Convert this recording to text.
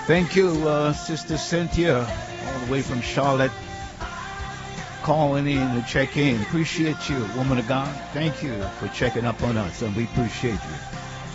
Thank you, Sister Cynthia, all the way from Charlotte, calling in to check in. Appreciate you, woman of God. Thank you for checking up on us, and we appreciate you.